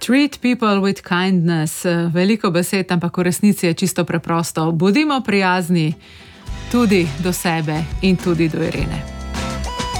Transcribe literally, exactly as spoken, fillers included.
Treat people with kindness. Veliko besed, ampak v resnici je čisto preprosto. Bodimo prijazni tudi do sebe in tudi do Irene.